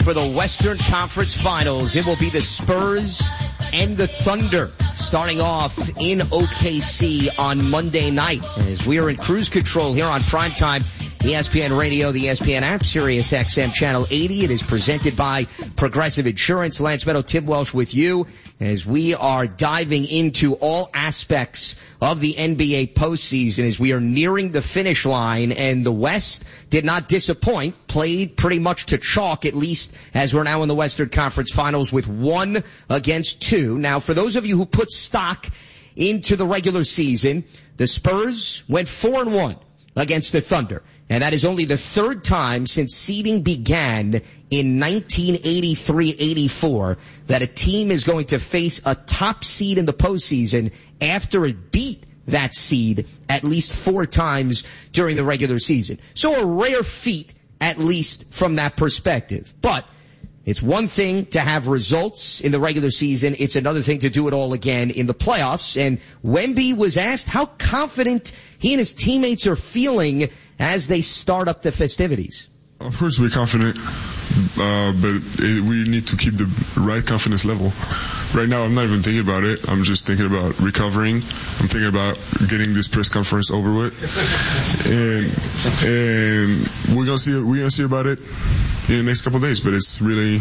for the Western Conference Finals. It will be the Spurs and the Thunder starting off in OKC on Monday night as we are in cruise control here on Primetime ESPN Radio, the ESPN app, Sirius XM Channel 80. It is presented by Progressive Insurance. Lance Meadow, Tim Welsh with you as we are diving into all aspects of the NBA postseason as we are nearing the finish line, and the West did not disappoint, played pretty much to chalk, at least as we're now in the Western Conference Finals with 1-2. Now, for those of you who put stock into the regular season, the Spurs went 4-1 against the Thunder. And that is only the third time since seeding began in 1983-84 that a team is going to face a top seed in the postseason after it beat that seed at least 4 times during the regular season. So a rare feat, at least from that perspective. But it's one thing to have results in the regular season. It's another thing to do it all again in the playoffs. And Wemby was asked how confident he and his teammates are feeling as they start up the festivities. Of course we're confident, but we need to keep the right confidence level. Right now I'm not even thinking about it. I'm just thinking about recovering. I'm thinking about getting this press conference over with. And we're gonna see about it in the next couple of days, but it's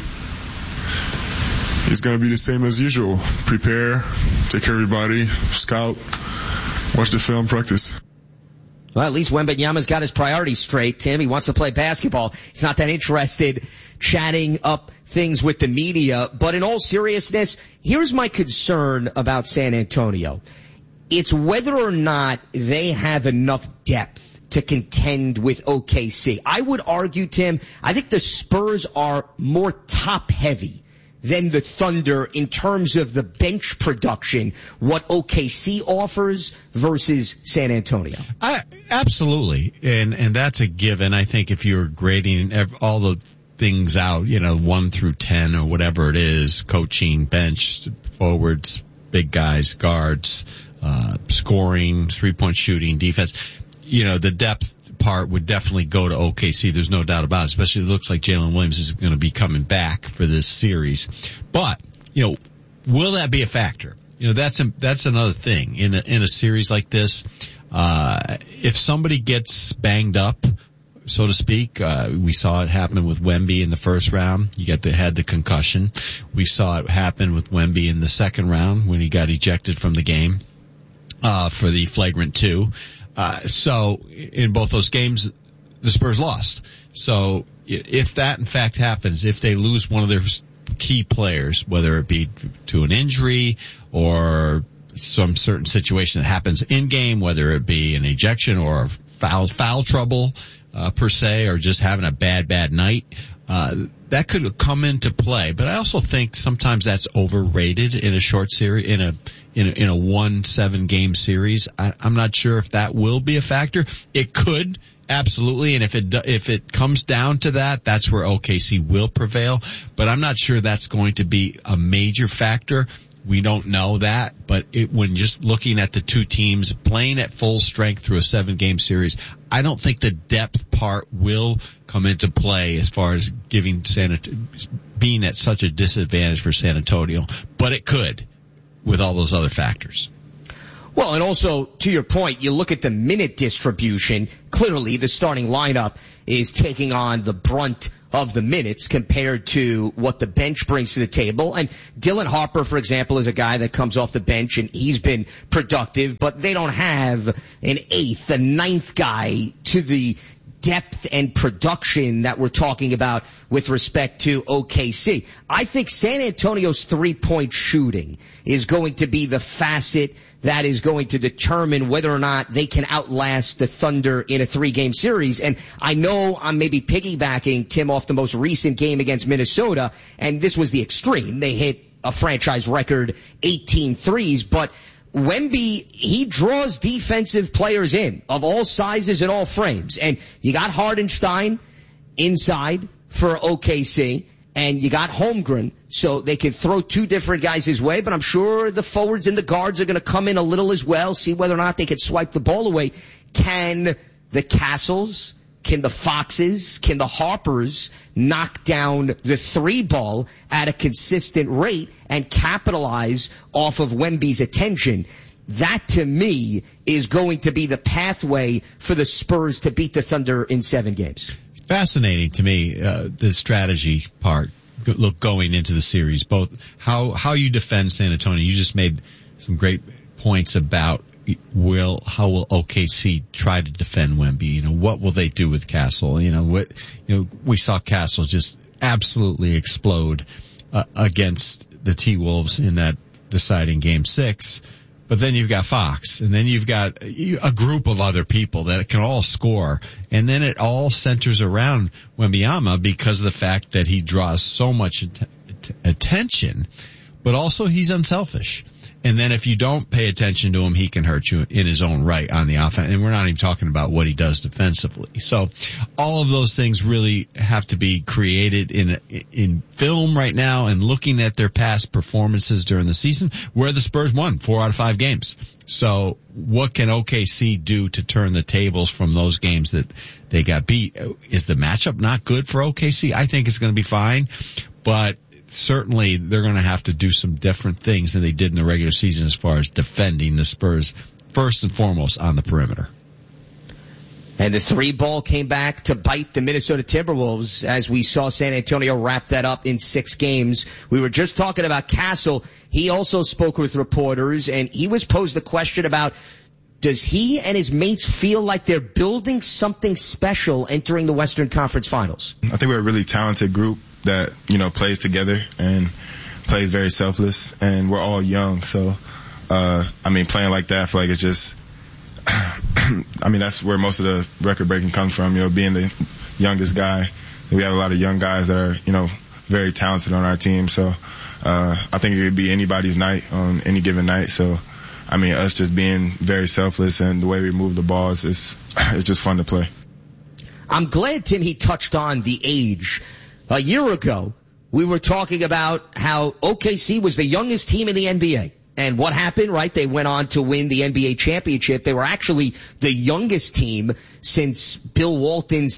gonna be the same as usual. Prepare, take care of everybody, scout, watch the film, practice. Well, at least Wembanyama's got his priorities straight, Tim. He wants to play basketball. He's not that interested chatting up things with the media. But in all seriousness, here's my concern about San Antonio. It's whether or not they have enough depth to contend with OKC. I would argue, Tim, I think the Spurs are more top-heavy than the Thunder in terms of the bench production, what OKC offers versus San Antonio. Absolutely. And that's a given. I think if you're grading all the things out, 1 through 10 or whatever it is, coaching, bench, forwards, big guys, guards, scoring, 3-point shooting, defense, the depth part would definitely go to OKC. There's no doubt about it, especially it looks like Jalen Williams is going to be coming back for this series. But, will that be a factor? That's another thing in a series like this. If somebody gets banged up, so to speak, we saw it happen with Wemby in the first round. Had the concussion. We saw it happen with Wemby in the second round when he got ejected from the game, for the flagrant 2. So in both those games, the Spurs lost. So if that in fact happens, if they lose one of their key players, whether it be to an injury or some certain situation that happens in game, whether it be an ejection or foul trouble, per se, or just having a bad night, that could come into play. But I also think sometimes that's overrated in a short series, in a 1-7 game series. I'm not sure if that will be a factor. It could, absolutely. And if it comes down to that, that's where OKC will prevail. But I'm not sure that's going to be a major factor. We don't know that, but when just looking at the two teams playing at full strength through a 7-game series, I don't think the depth part will come into play as far as being at such a disadvantage for San Antonio, but it could with all those other factors. Well, and also, to your point, you look at the minute distribution. Clearly, the starting lineup is taking on the brunt of the minutes compared to what the bench brings to the table. And Dylan Harper, for example, is a guy that comes off the bench, and he's been productive, but they don't have an 8th, a 9th guy to the depth and production that we're talking about with respect to OKC. I think San Antonio's 3-point shooting is going to be the facet that is going to determine whether or not they can outlast the Thunder in a 3-game series. And I know I'm maybe piggybacking, Tim, off the most recent game against Minnesota, and this was the extreme. They hit a franchise record 18 threes, but Wemby, he draws defensive players in of all sizes and all frames. And you got Hardenstein inside for OKC, and you got Holmgren, so they can throw 2 different guys his way, but I'm sure the forwards and the guards are going to come in a little as well, see whether or not they can swipe the ball away. Can the Castles, can the Foxes, can the Harpers knock down the three ball at a consistent rate and capitalize off of Wemby's attention? That, to me, is going to be the pathway for the Spurs to beat the Thunder in 7 games. Fascinating to me, the strategy part, going into the series, both how you defend San Antonio. You just made some great points about how will OKC try to defend Wemby? What will they do with Castle? We saw Castle just absolutely explode against the T-Wolves in that deciding Game 6. But then you've got Fox, and then you've got a group of other people that can all score, and then it all centers around Wembanyama because of the fact that he draws so much attention, but also he's unselfish. And then if you don't pay attention to him, he can hurt you in his own right on the offense. And we're not even talking about what he does defensively. So all of those things really have to be created in film right now, and looking at their past performances during the season where the Spurs won 4 out of 5 games. So what can OKC do to turn the tables from those games that they got beat? Is the matchup not good for OKC? I think it's going to be fine, but certainly they're going to have to do some different things than they did in the regular season as far as defending the Spurs first and foremost on the perimeter. And the three ball came back to bite the Minnesota Timberwolves as we saw San Antonio wrap that up in 6 games. We were just talking about Castle. He also spoke with reporters, and he was posed the question about, does he and his mates feel like they're building something special entering the Western Conference Finals? I think we're a really talented group that, plays together and plays very selfless, and we're all young. So, playing like that, I feel like it's just, that's where most of the record breaking comes from, being the youngest guy. We have a lot of young guys that are, very talented on our team. So, I think it could be anybody's night on any given night. So, us just being very selfless and the way we move the ball it's just fun to play. I'm glad, Tim, he touched on the age. A year ago, we were talking about how OKC was the youngest team in the NBA. And what happened, right? They went on to win the NBA championship. They were actually the youngest team since Bill Walton's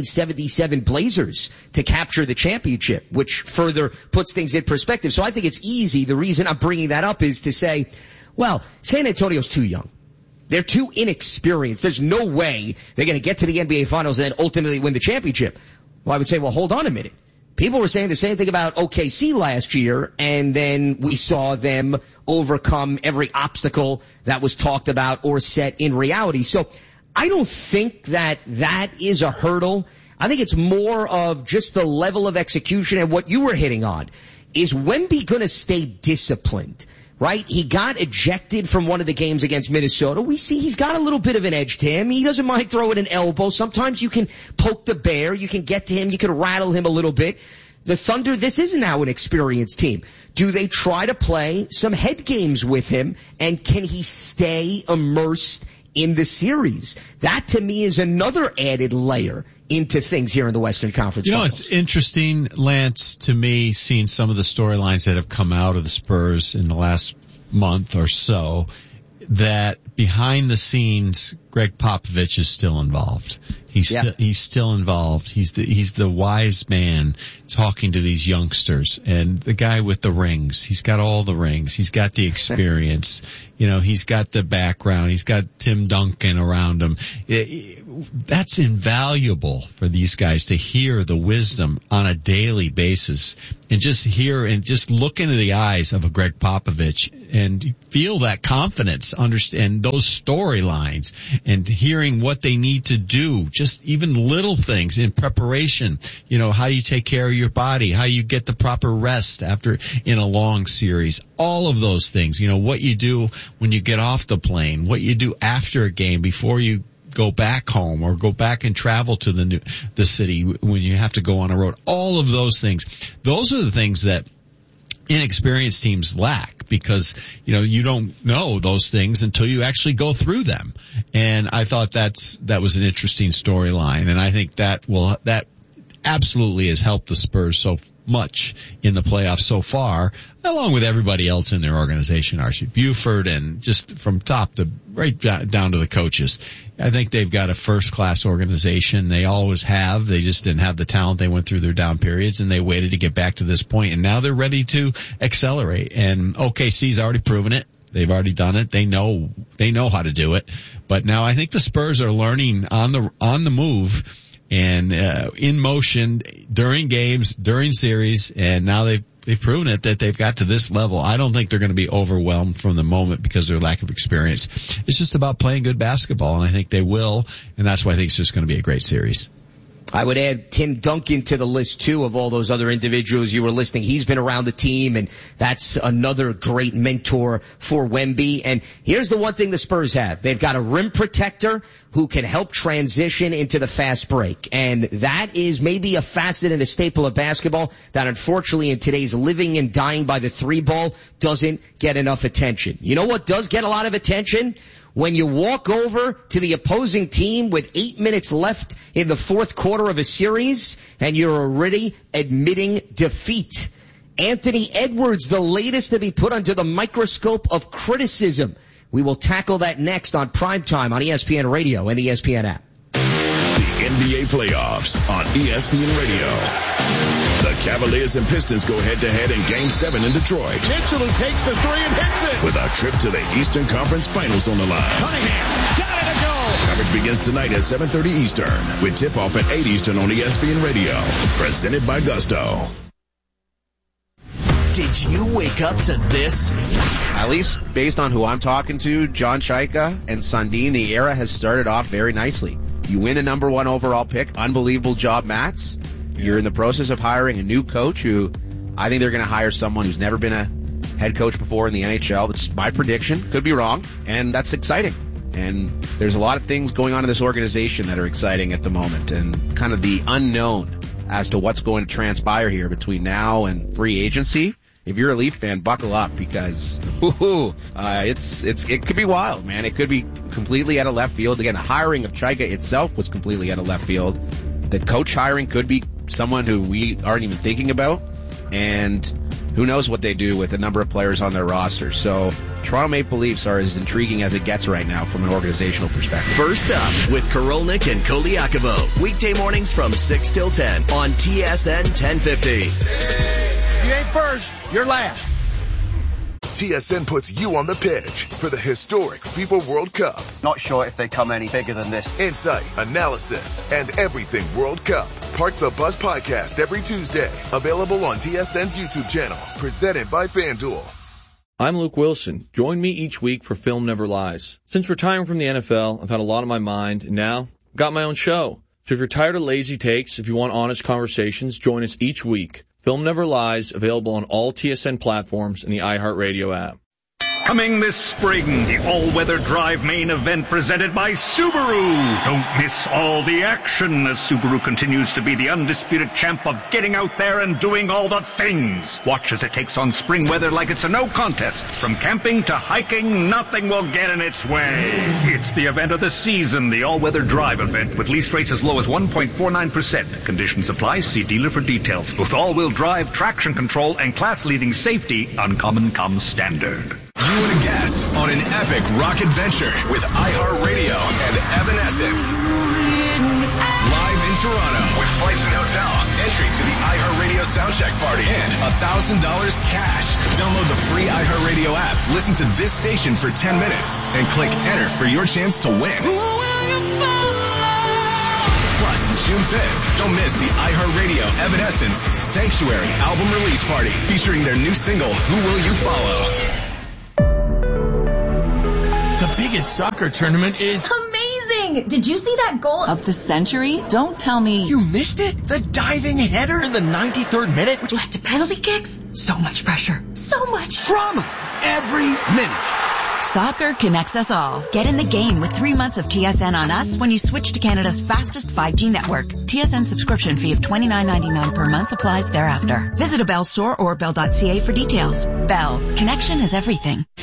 1977 Blazers to capture the championship, which further puts things in perspective. So I think it's easy. The reason I'm bringing that up is to say, well, San Antonio's too young. They're too inexperienced. There's no way they're going to get to the NBA Finals and then ultimately win the championship. Well, I would say, well, hold on a minute. People were saying the same thing about OKC last year, and then we saw them overcome every obstacle that was talked about or set in reality. So I don't think that is a hurdle. I think it's more of just the level of execution, and what you were hitting on is Wemby going to stay disciplined? Right? He got ejected from one of the games against Minnesota. We see he's got a little bit of an edge to him. He doesn't mind throwing an elbow. Sometimes you can poke the bear. You can get to him. You can rattle him a little bit. The Thunder, this is now an experienced team. Do they try to play some head games with him? And can he stay immersed in the series? That, to me, is another added layer into things here in the Western Conference Finals. It's interesting, Lance, to me, seeing some of the storylines that have come out of the Spurs in the last month or so, that behind the scenes, Greg Popovich is still involved. He's still involved. He's the wise man talking to these youngsters, and the guy with the rings. He's got all the rings. He's got the experience. He's got the background. He's got Tim Duncan around him. That's invaluable for these guys to hear the wisdom on a daily basis and just hear and just look into the eyes of a Greg Popovich and feel that confidence, understand those storylines and hearing what they need to do, just even little things in preparation, how you take care of your body, how you get the proper rest after in a long series, all of those things, what you do when you get off the plane, what you do after a game before you go back home or go back and travel to the city when you have to go on a road. All of those things. Those are the things that inexperienced teams lack because, you don't know those things until you actually go through them. And I thought that was an interesting storyline. And I think that absolutely has helped the Spurs so much in the playoffs so far, along with everybody else in their organization, Archie Buford, and just from top to right down to the coaches. I think they've got a first-class organization. They always have. They just didn't have the talent. They went through their down periods, and they waited to get back to this point, and now they're ready to accelerate. And OKC's already proven it. They've already done it. They know how to do it. But now I think the Spurs are learning on the move and in motion during games, during series, and now they've proven it that they've got to this level. I don't think they're going to be overwhelmed from the moment because of their lack of experience. It's just about playing good basketball, and I think they will, and that's why I think it's just going to be a great series. I would add Tim Duncan to the list, too, of all those other individuals you were listing. He's been around the team, and that's another great mentor for Wemby. And here's the one thing the Spurs have. They've got a rim protector who can help transition into the fast break. And that is maybe a facet and a staple of basketball that, unfortunately, in today's living and dying by the three ball, doesn't get enough attention. You know what does get a lot of attention? When you walk over to the opposing team with 8 minutes left in the fourth quarter of a series and you're already admitting defeat. Anthony Edwards, the latest to be put under the microscope of criticism. We will tackle that next on Primetime on ESPN Radio and the ESPN app. The NBA playoffs on ESPN Radio. The Cavaliers and Pistons go head-to-head in Game 7 in Detroit. Mitchell, who takes the three and hits it. With a trip to the Eastern Conference Finals on the line. Cunningham, got it to go. Coverage begins tonight at 7:30 Eastern with tip-off at 8 Eastern on ESPN Radio. Presented by Gusto. Did you wake up to this? At least based on who I'm talking to, John Chaika and Sundin, the era has started off very nicely. You win the number 1 overall pick. Unbelievable job, Mats. You're in the process of hiring a new coach who I think they're going to hire someone who's never been a head coach before in the NHL. That's my prediction. Could be wrong. And that's exciting. And there's a lot of things going on in this organization that are exciting at the moment, and kind of the unknown as to what's going to transpire here between now and free agency. If you're a Leaf fan, buckle up, because it could be wild, man. It could be completely out of left field. Again, the hiring of Chaika itself was completely out of left field. The coach hiring could be someone who we aren't even thinking about, and who knows what they do with a number of players on their roster. So Toronto Maple Leafs are as intriguing as it gets right now from an organizational perspective. First up with Korolnik and Koliakovo. Weekday mornings from 6 till 10 on TSN 1050. You ain't first, you're last. TSN puts you on the pitch for the historic FIFA World Cup. Not sure if they come any bigger than this. Insight, analysis, and everything World Cup. Park the Bus podcast every Tuesday. Available on TSN's YouTube channel. Presented by FanDuel. I'm Luke Wilson. Join me each week for Film Never Lies. Since retiring from the NFL, I've had a lot on my mind, and now I've got my own show. So if you're tired of lazy takes, if you want honest conversations, join us each week. Film Never Lies, available on all TSN platforms and the iHeartRadio app. Coming this spring, the all-weather drive main event presented by Subaru. Don't miss all the action as Subaru continues to be the undisputed champ of getting out there and doing all the things. Watch as it takes on spring weather like it's a no contest. From camping to hiking, nothing will get in its way. It's the event of the season, the all-weather drive event, with lease rates as low as 1.49%. Conditions apply. See dealer for details. With all-wheel drive, traction control, and class-leading safety, Uncommon comes standard. You and a guest on an epic rock adventure with iHeartRadio and Evanescence. Live in Toronto with flights and hotel, entry to the iHeartRadio Soundcheck Party, and $1,000 cash. Download the free iHeartRadio app, listen to this station for 10 minutes, and click enter for your chance to win. Plus, June 5th, don't miss the iHeartRadio Evanescence Sanctuary album release party featuring their new single, Who Will You Follow? The biggest soccer tournament is amazing! Did you see that goal of the century? Don't tell me you missed it. The diving header in the 93rd minute, which led to penalty kicks. So much pressure. So much drama. Every minute. Soccer connects us all. Get in the game with 3 months of TSN on us when you switch to Canada's fastest 5G network. TSN subscription fee of $29.99 per month applies thereafter. Visit a Bell store or bell.ca for details. Bell. Connection is everything.